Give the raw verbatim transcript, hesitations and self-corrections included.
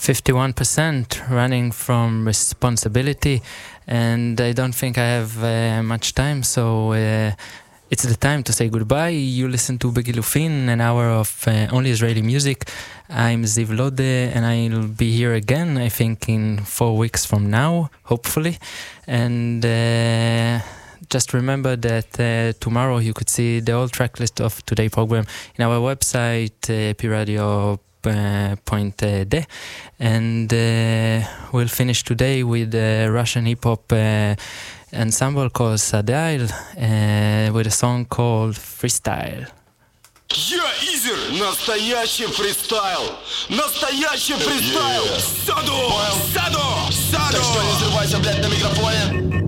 fifty-one percent running from responsibility, and I don't think I have uh, much time, so uh, it's the time to say goodbye. You listen to Begilufin, an hour of uh, only Israeli music. I'm Ziv Lode, and I'll be here again, I think, in four weeks from now, hopefully. And uh, just remember that uh, tomorrow you could see the whole track list of today's program in our website, uh, p radio dot d, and uh, we'll finish today with a Russian hip-hop uh, ensemble called Sadail uh, with a song called Freestyle. Я Изер, настоящий фристайл, настоящий фристайл, Yeah. саду, саду, саду. Так что не взрывайся, блядь, на микрофоне.